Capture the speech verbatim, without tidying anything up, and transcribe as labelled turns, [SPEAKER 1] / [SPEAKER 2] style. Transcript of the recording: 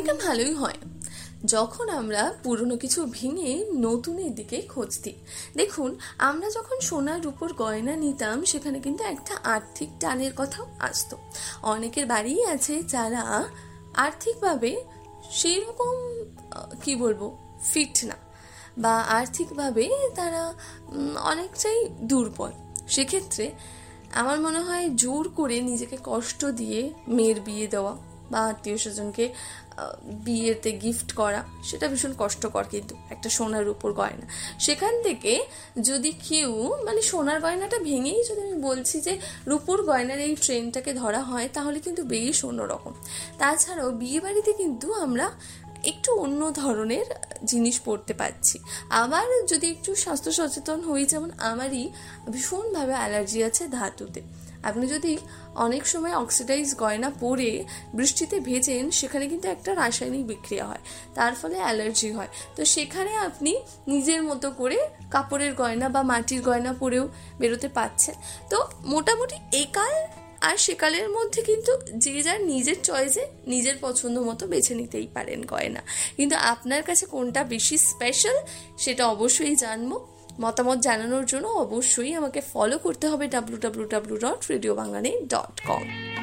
[SPEAKER 1] এটা ভালোই হয় যখন আমরা পুরনো কিছু ভেঙে নতুনের দিকে খোঁজ দিই। দেখুন, আমরা যখন সোনার উপর গয়না নিতাম সেখানে কিন্তু একটা আর্থিক টানের কথাও আসতো। অনেকের বাড়িই আছে যারা আর্থিকভাবে সেই রকম কি বলবো ফিট না, বা আর্থিকভাবে তারা অনেকটাই দুর্বল। সেক্ষেত্রে আমার মনে হয় জোর করে নিজেকে কষ্ট দিয়ে মেয়ের বিয়ে দেওয়া বা আত্মীয় স্বজনকে বিয়েতে গিফট করা সেটা ভীষণ কষ্টকর। কিন্তু একটা সোনার উপর গয়না, সেখান থেকে যদি কেউ মানে সোনার গয়নাটা ভেঙেই যদি আমি বলছি যে রূপোর গয়নার এই ট্রেনটাকে ধরা হয় তাহলে কিন্তু বেশ অন্যরকম। তাছাড়াও বিয়ে বাড়িতে কিন্তু আমরা একটু অন্য ধরনের জিনিস পড়তে পারছি। আবার যদি একটু স্বাস্থ্য সচেতন হই, যেমন আমারই ভীষণভাবে অ্যালার্জি আছে ধাতুতে। আপনি যদি অনেক সময় অক্সিডাইজ গয়না পরে বৃষ্টিতে ভেজেন সেখানে কিন্তু একটা রাসায়নিক বিক্রিয়া হয়, তার ফলে অ্যালার্জি হয়। তো সেখানে আপনি নিজের মতো করে কাপড়ের গয়না বা মাটির গয়না পরেও বেরোতে পারছেন। তো মোটামুটি একাল আর সেকালের মধ্যে কিন্তু যে যার নিজের চয়েসে নিজের পছন্দ মতো বেছে নিতেই পারেন গয়না। কিন্তু আপনার কাছে কোনটা বেশি স্পেশাল সেটা অবশ্যই জানবো। মতামত জানানোর জন্য অবশ্যই আমাকে ফলো করতে হবে W W W dot radio বাঙালি ডট কম।